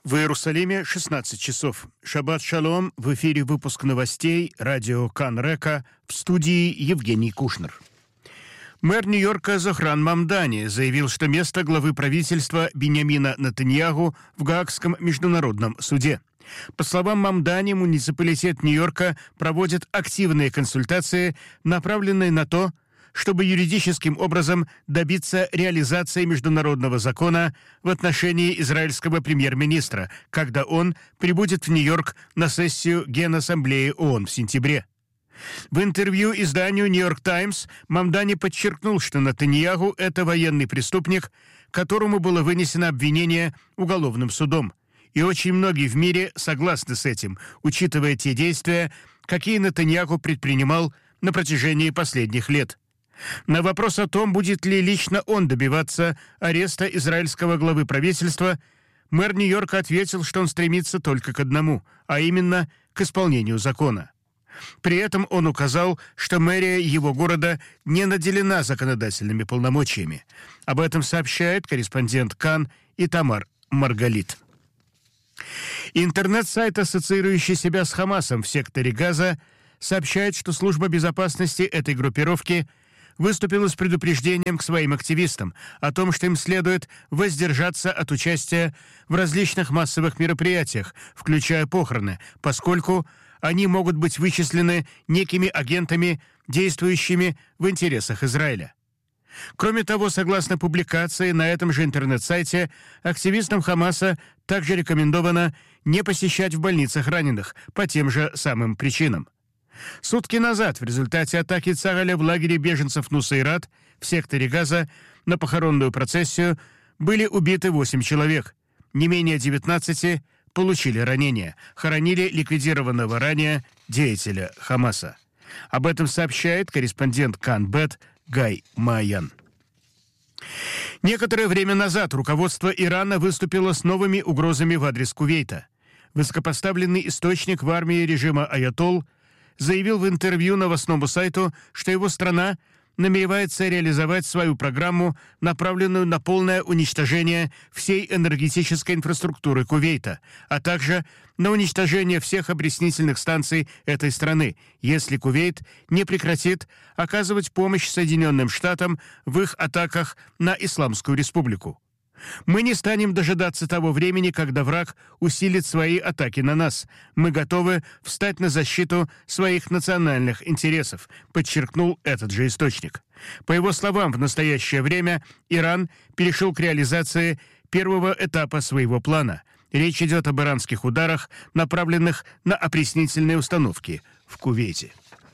В Иерусалиме 16 часов. Шаббат шалом. В эфире выпуск новостей радио Кан-Река, в студии Евгений Кушнер. Мэр Нью-Йорка Зохран Мамдани заявил, что место главы правительства Биньямина Нетаньяху в Гаагском международном суде. По словам Мамдани, муниципалитет Нью-Йорка проводит активные консультации, направленные на то, чтобы юридическим образом добиться реализации международного закона в отношении израильского премьер-министра, когда он прибудет в Нью-Йорк на сессию Генассамблеи ООН в сентябре. В интервью изданию «Нью-Йорк Таймс» Мамдани подчеркнул, что Нетаньяху – это военный преступник, которому было вынесено обвинение уголовным судом. И очень многие в мире согласны с этим, учитывая те действия, какие Нетаньяху предпринимал на протяжении последних лет. На вопрос о том, будет ли лично он добиваться ареста израильского главы правительства, мэр Нью-Йорка ответил, что он стремится только к одному, а именно к исполнению закона. При этом он указал, что мэрия его города не наделена законодательными полномочиями. Об этом сообщает корреспондент Кан Итамар Маргалит. Интернет-сайт, ассоциирующий себя с Хамасом в секторе Газа, сообщает, что служба безопасности этой группировки выступила с предупреждением к своим активистам о том, что им следует воздержаться от участия в различных массовых мероприятиях, включая похороны, поскольку они могут быть вычислены некими агентами, действующими в интересах Израиля. Кроме того, согласно публикации на этом же интернет-сайте, активистам Хамаса также рекомендовано не посещать в больницах раненых по тем же самым причинам. Сутки назад в результате атаки Цагаля в лагере беженцев Нусейрат в секторе Газа на похоронную процессию были убиты 8 человек. Не менее 19 получили ранения. Хоронили ликвидированного ранее деятеля Хамаса. Об этом сообщает корреспондент Кан-Бет Гай Маян. Некоторое время назад руководство Ирана выступило с новыми угрозами в адрес Кувейта. Высокопоставленный источник в армии режима Аятолл заявил в интервью новостному сайту, что его страна намеревается реализовать свою программу, направленную на полное уничтожение всей энергетической инфраструктуры Кувейта, а также на уничтожение всех опреснительных станций этой страны, если Кувейт не прекратит оказывать помощь Соединенным Штатам в их атаках на Исламскую Республику. Мы не станем дожидаться того времени, когда враг усилит свои атаки на нас. Мы готовы встать на защиту своих национальных интересов, подчеркнул этот же источник. По его словам, в настоящее время Иран перешел к реализации первого этапа своего плана. Речь идет об иранских ударах, направленных на опреснительные установки в Кувейте.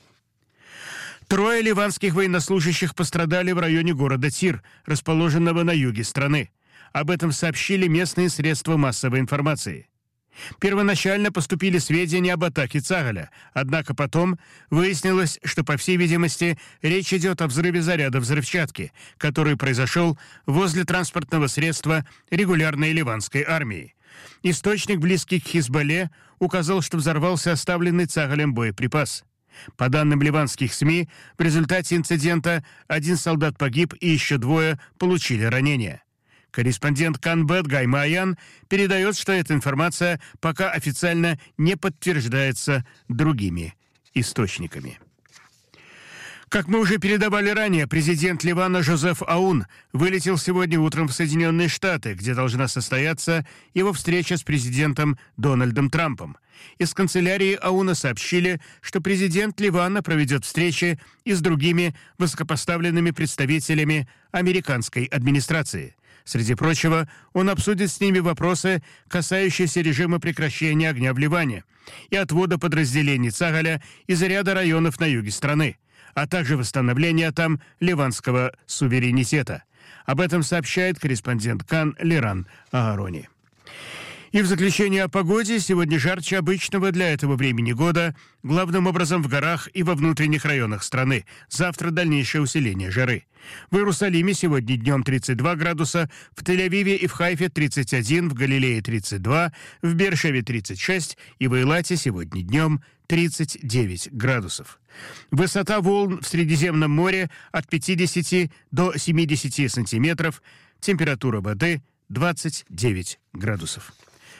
3 ливанских военнослужащих пострадали в районе города Тир, расположенного на юге страны. Об этом сообщили местные средства массовой информации. Первоначально поступили сведения об атаке Цагаля, однако потом выяснилось, что, по всей видимости, речь идет о взрыве заряда взрывчатки, который произошел возле транспортного средства регулярной ливанской армии. Источник, близкий к Хизбалле, указал, что взорвался оставленный Цагалем боеприпас. По данным ливанских СМИ, в результате инцидента 1 солдат погиб и еще 2 получили ранения. Корреспондент Кан-Бет Гай Маян передает, что эта информация пока официально не подтверждается другими источниками. Как мы уже передавали ранее, президент Ливана Жозеф Аун вылетел сегодня утром в Соединенные Штаты, где должна состояться его встреча с президентом Дональдом Трампом. Из канцелярии Ауна сообщили, что президент Ливана проведет встречи и с другими высокопоставленными представителями американской администрации. Среди прочего, он обсудит с ними вопросы, касающиеся режима прекращения огня в Ливане и отвода подразделений Цагаля из ряда районов на юге страны, а также восстановления там ливанского суверенитета. Об этом сообщает корреспондент Кан Лиран Аарони. И в заключение о погоде. Сегодня жарче обычного для этого времени года, главным образом в горах и во внутренних районах страны. Завтра дальнейшее усиление жары. В Иерусалиме сегодня днем 32 градуса, в Тель-Авиве и в Хайфе 31, в Галилее 32, в Беэр-Шеве 36 и в Эйлате сегодня днем 39 градусов. Высота волн в Средиземном море от 50 до 70 сантиметров, температура воды 29 градусов.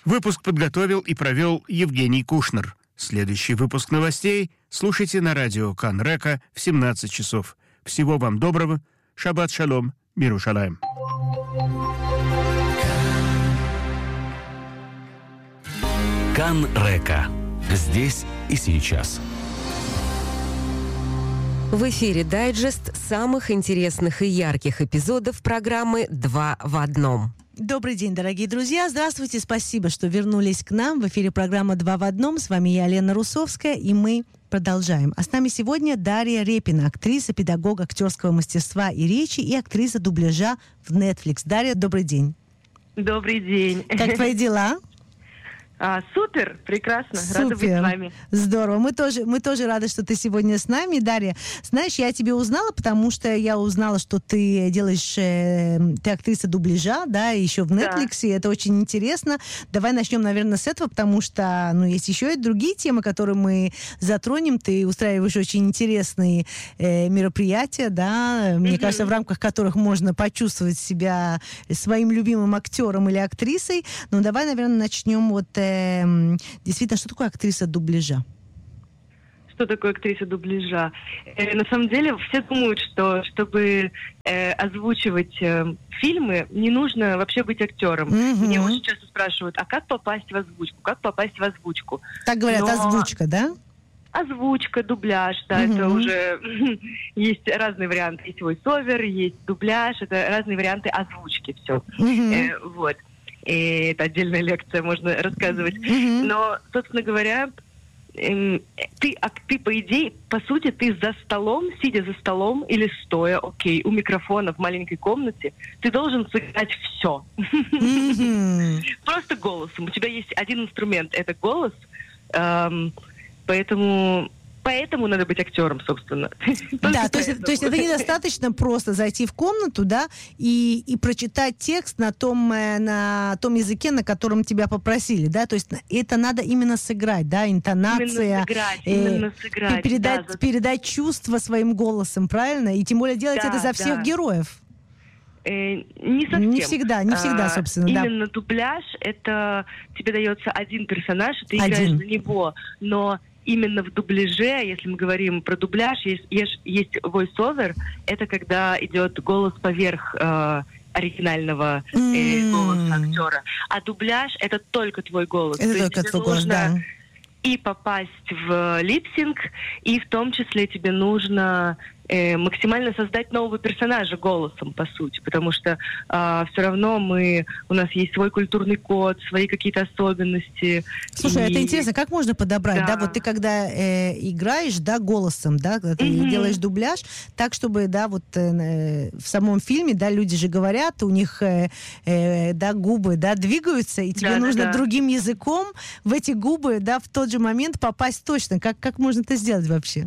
Выпуск подготовил и провел Евгений Кушнер. Следующий выпуск новостей слушайте на радио Кан-Река в 17 часов. Всего вам доброго. Шаббат шалом. Мир ушалаем. Кан-Река. Здесь и сейчас. В эфире дайджест самых интересных и ярких эпизодов программы «Два в одном». Добрый день, дорогие друзья. Здравствуйте, спасибо, что вернулись к нам. В эфире программа «Два в одном». С вами я, Лена Русовская, и мы продолжаем. А с нами сегодня Дарья Репина, актриса, педагог актерского мастерства и речи и актриса дубляжа в Netflix. Дарья, добрый день. Добрый день. Как твои дела? Супер, прекрасно, Супер. рада быть с вами. Здорово, мы тоже рады, что ты сегодня с нами, Дарья. Знаешь, я тебя узнала, потому что я узнала, что ты делаешь, ты актриса дубляжа, да, еще в Netflix, и это очень интересно. Давай начнем, наверное, с этого, потому что, есть еще и другие темы, которые мы затронем. Ты устраиваешь очень интересные мероприятия, да, мне кажется, в рамках которых можно почувствовать себя своим любимым актером или актрисой. Но давай, наверное, начнем действительно, что такое актриса дубляжа? Что такое актриса дубляжа? На самом деле все думают, что чтобы озвучивать фильмы, не нужно вообще быть актером. Меня очень часто спрашивают, а как попасть в озвучку? Как попасть в озвучку? Так говорят, озвучка, да? Озвучка, дубляж, да, это уже есть разные варианты. Есть voice-over, есть дубляж, это разные варианты озвучки, все. Вот. И это отдельная лекция, можно рассказывать. Но, собственно говоря, ты, по идее, по сути, ты за столом, сидя за столом или стоя, у микрофона в маленькой комнате, ты должен сыграть все. Просто голосом. У тебя есть один инструмент, это голос. Поэтому надо быть актером, собственно. Да, то есть это недостаточно просто зайти в комнату, да, и прочитать текст на том языке, на котором тебя попросили, да, то есть это надо именно сыграть, да, интонация. Именно сыграть. Передать чувства своим голосом, правильно? И тем более делать это за всех героев. Не совсем. Не всегда, собственно, именно дубляж, это тебе дается один персонаж, ты играешь за него, но именно в дубляже, если мы говорим про дубляж, есть voice-over, это когда идет голос поверх оригинального голоса актера. А дубляж — это только твой голос. Это только твой голос, да. И попасть в липсинг, и в том числе тебе нужно максимально создать нового персонажа голосом, по сути, потому что все равно у нас есть свой культурный код, свои какие-то особенности. Слушай, это интересно, как можно подобрать, да, вот ты когда играешь, да, голосом, да, когда ты делаешь дубляж, так, чтобы, да, вот в самом фильме, да, люди же говорят, у них, да, губы, да, двигаются, и тебе нужно другим языком в эти губы, да, в тот же момент попасть точно. Как можно это сделать вообще?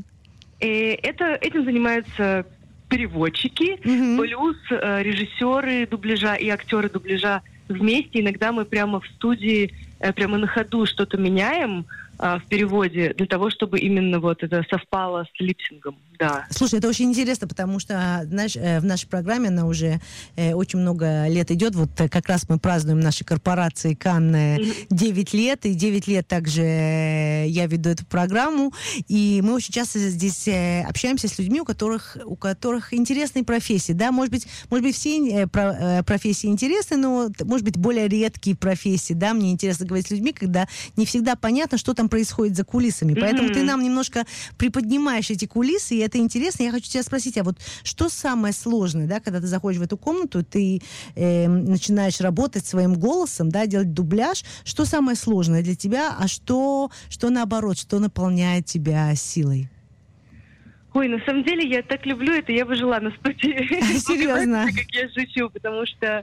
Этим занимаются переводчики, плюс режиссеры дубляжа и актеры дубляжа вместе. Иногда мы прямо в студии, прямо на ходу что-то меняем в переводе для того, чтобы именно вот это совпало с липсингом. Да. Слушай, это очень интересно, потому что, знаешь, в нашей программе она уже очень много лет идет. Вот как раз мы празднуем нашей корпорации Кан 9 лет, и 9 лет также я веду эту программу. И мы очень часто здесь общаемся с людьми, у которых интересные профессии. Да? Может быть, все профессии интересны, но, может быть, более редкие профессии. Да? Мне интересно говорить с людьми, когда не всегда понятно, что там происходит за кулисами. Поэтому ты нам немножко приподнимаешь эти кулисы, и это интересно. Я хочу тебя спросить, а вот что самое сложное, да, когда ты заходишь в эту комнату, ты начинаешь работать своим голосом, да, делать дубляж, что самое сложное для тебя, а что наоборот, что наполняет тебя силой? Ой, на самом деле я так люблю это, я бы жила на студии. Серьезно? Как я шучу, потому что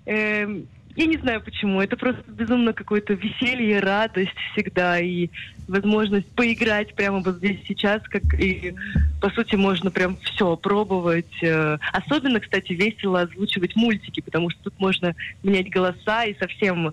я не знаю почему. Это просто безумно какое-то веселье, радость всегда и возможность поиграть прямо вот здесь сейчас, как и по сути можно прям все пробовать. Особенно, кстати, весело озвучивать мультики, потому что тут можно менять голоса и совсем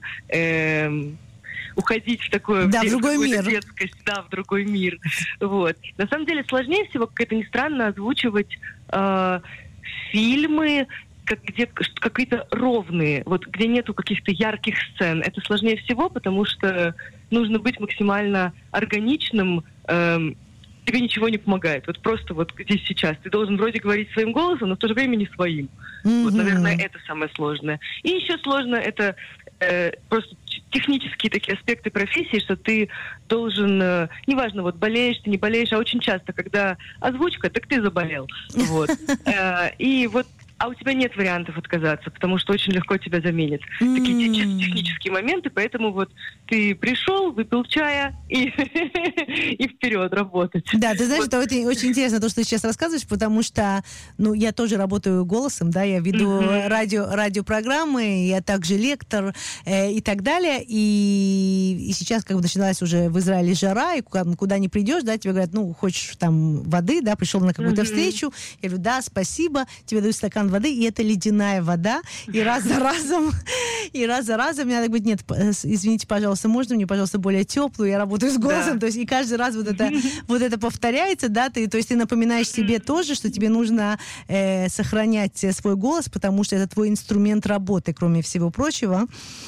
уходить в такое в другой мир. Детскость, в другой мир. Вот. На самом деле сложнее всего, как это ни странно, озвучивать фильмы где какие-то ровные, вот где нету каких-то ярких сцен. Это сложнее всего, потому что нужно быть максимально органичным. Тебе ничего не помогает. Вот просто вот здесь сейчас. Ты должен вроде говорить своим голосом, но в то же время не своим. Вот, наверное, это самое сложное. И еще сложно это просто технические такие аспекты профессии, что ты должен, неважно, вот болеешь ты, не болеешь, а очень часто, когда озвучка, так ты заболел. Вот. И вот а у тебя нет вариантов отказаться, потому что очень легко тебя заменят. Такие технические моменты, поэтому вот ты пришел, выпил чая и вперед работать. Да, ты знаешь, это очень интересно, то, что ты сейчас рассказываешь, потому что, я тоже работаю голосом, да, я веду радиопрограммы, я также лектор и так далее, и сейчас как бы началась уже в Израиле жара, и куда не придешь, да, тебе говорят, хочешь там воды, да, пришел на какую-то встречу, я говорю, да, спасибо, тебе дают стакан воды, и это ледяная вода, и раз за разом мне надо говорить, нет, извините, пожалуйста, можно мне, пожалуйста, более теплую, я работаю с голосом, то есть и каждый раз вот это повторяется, да, то есть ты напоминаешь себе тоже, что тебе нужно сохранять свой голос, потому что это твой инструмент работы, кроме всего прочего.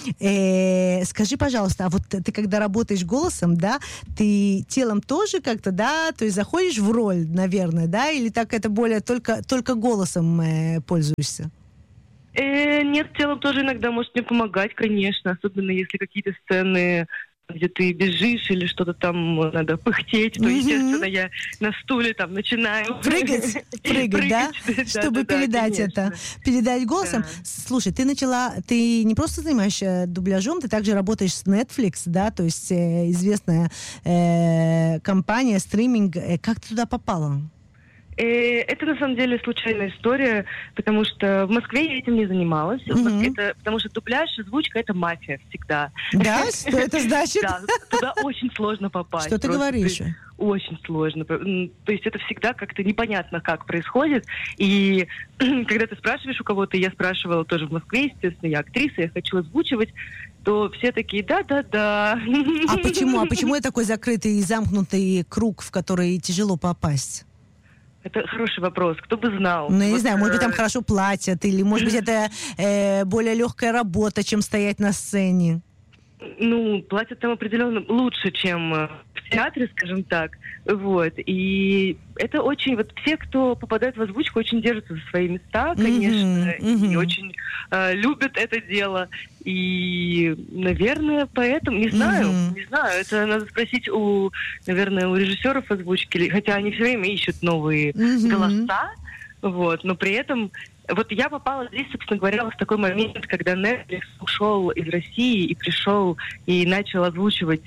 Скажи, пожалуйста, а вот ты когда работаешь голосом, да, ты телом тоже как-то, да, то есть заходишь в роль, наверное, да, или так это более только голосом пользуешься? Нет, телом тоже иногда может мне помогать, конечно, особенно если какие-то сцены, где ты бежишь или что-то там надо пыхтеть, то, естественно, я на стуле там начинаю прыгать, да? Чтобы передать это, передать голосом. Да. Слушай, ты не просто занимаешься дубляжом, ты также работаешь с Netflix, да, то есть известная компания, стриминг. Как ты туда попала? Это на самом деле случайная история, потому что в Москве я этим не занималась. Потому что дубляж, озвучка — это мафия всегда. Да? Что это значит? Да, туда очень сложно попасть. Что ты говоришь? Очень сложно. То есть это всегда как-то непонятно, как происходит. И когда ты спрашиваешь у кого-то, я спрашивала тоже в Москве, естественно, я актриса, я хочу озвучивать, то все такие, да-да-да. А почему это такой закрытый и замкнутый круг, в который тяжело попасть? Это хороший вопрос. Кто бы знал? Я не знаю, может быть, там хорошо платят, или, может быть, это более легкая работа, чем стоять на сцене. Платят там определенно лучше, чем в театре, скажем так. Вот. И это очень... Вот все, кто попадает в озвучку, очень держатся за свои места, конечно, и очень любят это дело. И, наверное, поэтому... Не знаю. Это надо спросить наверное, у режиссеров озвучки. Хотя они все время ищут новые голоса. Вот. Но при этом... Вот я попала здесь, собственно говоря, в такой момент, когда Netflix ушел из России и пришел и начал озвучивать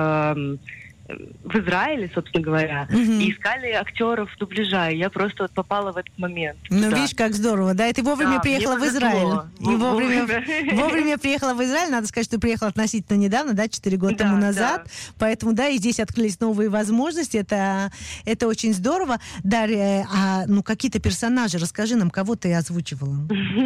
в Израиле, собственно говоря, и искали актеров дубляжа, и я просто вот попала в этот момент. Видишь, как здорово, да? И ты вовремя приехала в Израиль. И вовремя приехала в Израиль. Надо сказать, что ты приехала относительно недавно, да, 4 года тому назад. Да. Поэтому, да, и здесь открылись новые возможности. Это очень здорово. Дарья, какие-то персонажи, расскажи нам, кого ты озвучивала?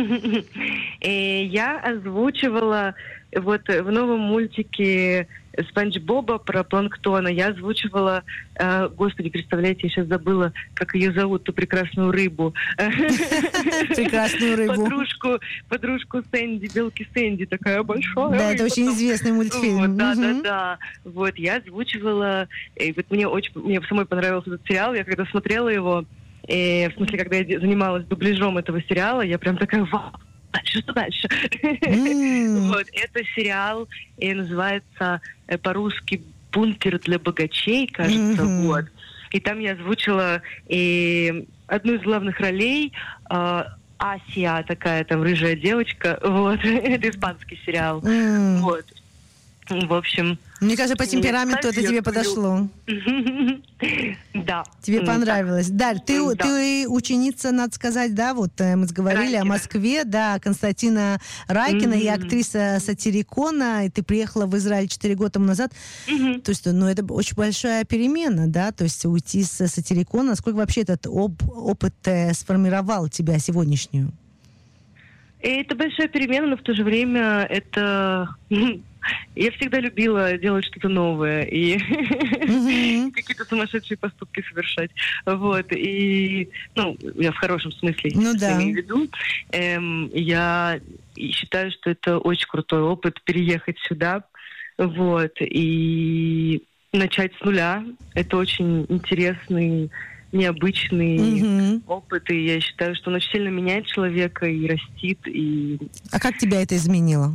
Я озвучивала вот в новом мультике Спанч Боба про планктона. Я озвучивала, господи, представляете, я сейчас забыла, как ее зовут, ту прекрасную рыбу. Прекрасную рыбу. Подружку Сэнди, белки Сэнди, такая большая. Да, это очень известный мультфильм. Да. Вот, я озвучивала, и вот мне самой понравился этот сериал, я когда смотрела его, в смысле, когда я занималась дубляжом этого сериала, я прям такая, вау, что дальше? Вот, это сериал, и называется по-русски «Бункер для богачей», кажется, вот. И там я озвучила одну из главных ролей, Асия, такая там рыжая девочка, вот. Это испанский сериал, вот. В общем... Мне кажется, по темпераменту это тебе подошло. Да. Тебе понравилось. Дарь, ты ученица, надо сказать, да, вот мы говорили о Москве, да, Константина Райкина и актриса Сатирикона, и ты приехала в Израиль 4 года тому назад. То есть, это очень большая перемена, да, то есть уйти с Сатирикона. Насколько вообще этот опыт сформировал тебя сегодняшнюю? Это большая перемена, но в то же время это Я всегда любила делать что-то новое и какие-то сумасшедшие поступки совершать. Вот. И, я в хорошем смысле имею в виду. Я считаю, что это очень крутой опыт переехать сюда. Вот. И начать с нуля. Это очень интересный, необычный опыт. И я считаю, что он очень сильно меняет человека и растит. А как тебя это изменило?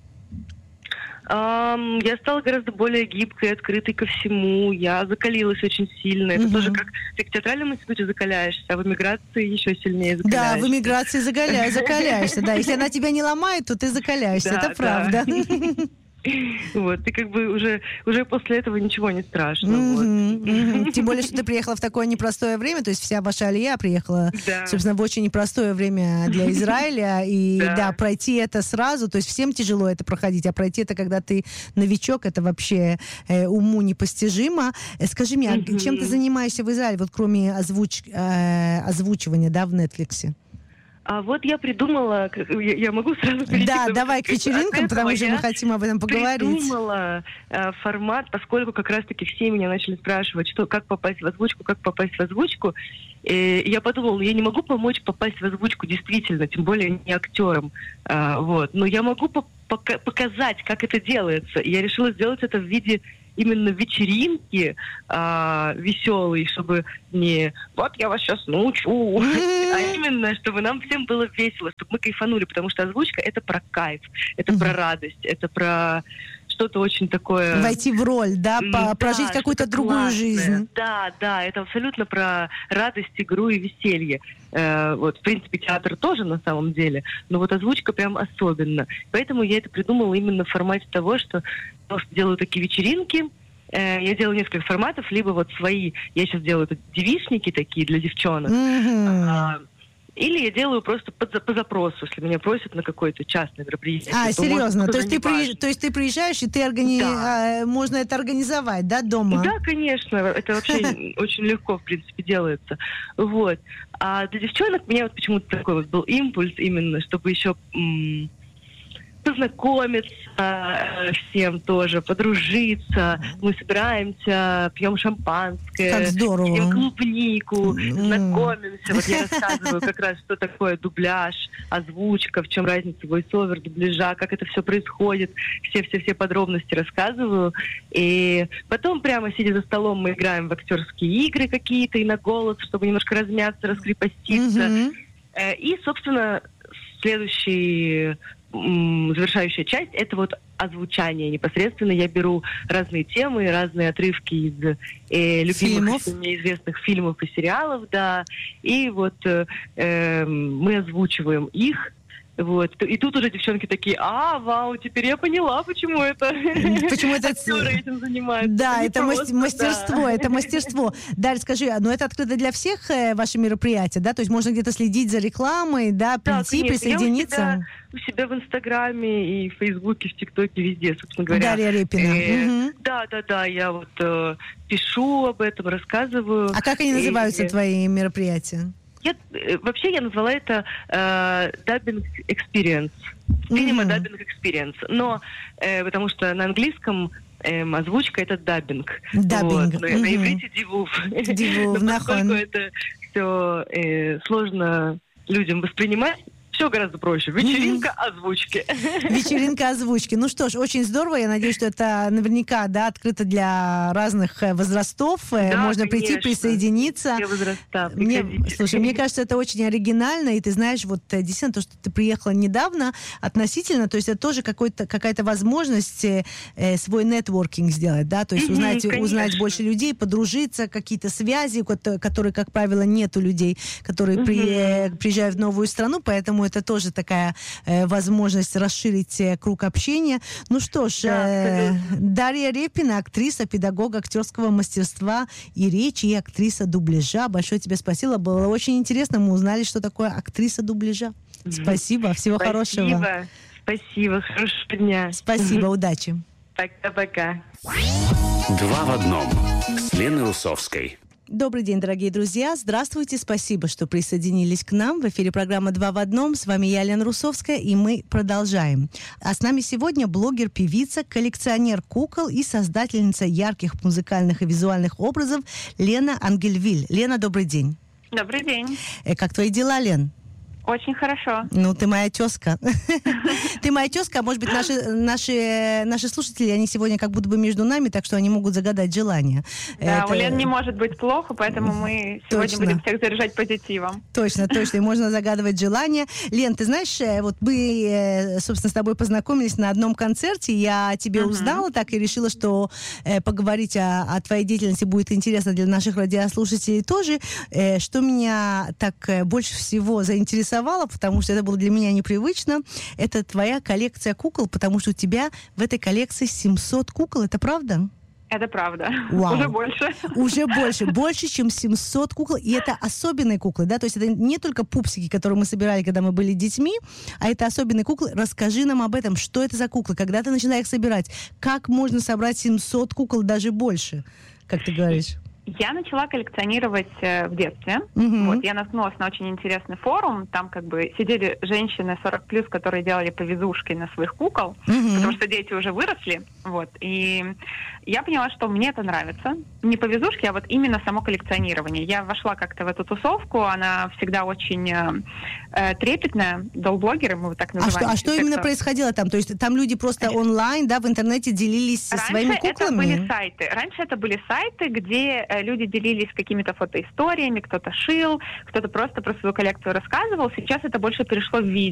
Я стала гораздо более гибкой, открытой ко всему. Я закалилась очень сильно. Это тоже как ты в театральном институте закаляешься, а в эмиграции еще сильнее закаляешься. Да, в эмиграции закаляешься. Да, если она тебя не ломает, то ты закаляешься. Это правда. Вот, ты как бы уже после этого ничего не страшно. Тем более, что ты приехала в такое непростое время, то есть вся ваша алия приехала, собственно, в очень непростое время для Израиля, и пройти это сразу, то есть всем тяжело это проходить, а пройти это, когда ты новичок, это вообще уму непостижимо. Скажи мне, а чем ты занимаешься в Израиле, вот кроме озвучивания, да, в Netflix? А вот я придумала, я могу сразу перейти... Да, давай к вечеринкам, потому что мы хотим об этом поговорить. Я придумала формат, поскольку как раз-таки все меня начали спрашивать, как попасть в озвучку, И я подумала, я не могу помочь попасть в озвучку действительно, тем более не актером. Но я могу показать, как это делается. И я решила сделать это в виде именно вечеринки веселой, чтобы не «вот я вас сейчас научу», а именно, чтобы нам всем было весело, чтобы мы кайфанули, потому что озвучка — это про кайф, это про радость, это про что-то очень такое... Войти в роль, да, прожить какую-то другую жизнь. Да, это абсолютно про радость, игру и веселье. В принципе, театр тоже на самом деле, но вот озвучка прям особенно. Поэтому я это придумала именно в формате того, что делаю такие вечеринки. Я делаю несколько форматов, либо вот свои, я сейчас делаю девичники такие для девчонок, или я делаю просто по запросу, если меня просят на какое-то частное мероприятие. Серьезно? То есть ты приезжаешь, и ты можно это организовать, да, дома? Да, конечно. Это вообще очень легко, в принципе, делается. Вот. А для девчонок у меня вот почему-то такой вот был импульс именно, чтобы еще познакомиться всем тоже, подружиться. Мы собираемся, пьем шампанское, как здорово. едим клубнику, знакомимся. Вот я рассказываю как раз, что такое дубляж, озвучка, в чем разница войс-овер, дубляжа, как это все происходит. Все подробности рассказываю. И потом прямо сидя за столом мы играем в актерские игры какие-то и на голос, чтобы немножко размяться, раскрепоститься. И, собственно, завершающая часть — это вот озвучание непосредственно. Я беру разные темы, разные отрывки из любимых, мне известных фильмов и сериалов, да, и вот мы озвучиваем их. Вот. И тут уже девчонки такие: вау, теперь я поняла, почему это актеры этим занимаются. Да, это мастерство, это мастерство. Даль, скажи, но это открыто для всех ваши мероприятия, да? То есть можно где-то следить за рекламой, да, прийти, присоединиться? У себя в Инстаграме и в Фейсбуке, в ТикТоке, везде, собственно говоря. Дарья Репина. Да, я вот пишу об этом, рассказываю. А как они называются, твои мероприятия? Вообще я назвала это dubbing experience. Cinema dubbing experience. Но потому что на английском озвучка — это даббинг. Даббинг. На иврите дивув. Но поскольку это все сложно людям воспринимать, все гораздо проще. Вечеринка озвучки. Вечеринка озвучки. Ну что ж, очень здорово. Я надеюсь, что это наверняка, да, открыто для разных возрастов. Да, можно прийти, присоединиться. Все возраста. Слушай, мне кажется, это очень оригинально. И ты знаешь, вот действительно, то, что ты приехала недавно, относительно, то есть это тоже какая-то возможность свой нетворкинг сделать, да, то есть узнать больше людей, подружиться, какие-то связи, которые, как правило, нет у людей, которые приезжают в новую страну, поэтому это тоже такая возможность расширить круг общения. Ну что ж, Дарья Репина, актриса, педагог актерского мастерства и речи, и актриса дубляжа. Большое тебе спасибо. Было очень интересно. Мы узнали, что такое актриса дубляжа. Спасибо. Всего хорошего. Спасибо. Хорошего дня. Спасибо. Удачи. Пока-пока. Два в одном с Леной Русовской. Добрый день, дорогие друзья. Здравствуйте, спасибо, что присоединились к нам. В эфире программа «Два в одном». С вами я, Лена Русовская, и мы продолжаем. А с нами сегодня блогер, певица, коллекционер кукол и создательница ярких музыкальных и визуальных образов Лена Ангельвиль. Лена, добрый день. Добрый день. Как твои дела, Лен? Очень хорошо. Ну, ты моя тезка. Ты моя тезка, а может быть, наши слушатели, они сегодня как будто бы между нами, так что они могут загадать желание. Да, у Лены не может быть плохо, поэтому мы сегодня будем всех заряжать позитивом. Точно, и можно загадывать желание. Лен, ты знаешь, вот мы, собственно, с тобой познакомились на одном концерте, я тебе узнала так и решила, что поговорить о твоей деятельности будет интересно для наших радиослушателей тоже. Что меня так больше всего заинтересовало, потому что это было для меня непривычно. Это твоя коллекция кукол, потому что у тебя в этой коллекции 700 кукол. Это правда? Это правда. Вау. Уже больше. Уже больше. Больше, чем 700 кукол. И это особенные куклы, да? То есть это не только пупсики, которые мы собирали, когда мы были детьми, а это особенные куклы. Расскажи нам об этом. Что это за куклы? Когда ты начала их собирать? Как можно собрать 700 кукол, даже больше, как ты говоришь? Я начала коллекционировать в детстве. Вот, я наткнулась на очень интересный форум. Там как бы сидели женщины 40+, которые делали повизушки на своих кукол, потому что дети уже выросли. Вот, и я поняла, что мне это нравится. Не повизушки, а вот именно само коллекционирование. Я вошла как-то в эту тусовку. Она всегда очень трепетная. Долблогеры, мы вот так называем. А что именно происходило там? То есть там люди просто онлайн, да, в интернете делились своими куклами? Раньше это были сайты, где люди делились какими-то фотоисториями, кто-то шил, кто-то просто про свою коллекцию рассказывал. Сейчас это больше перешло в видео.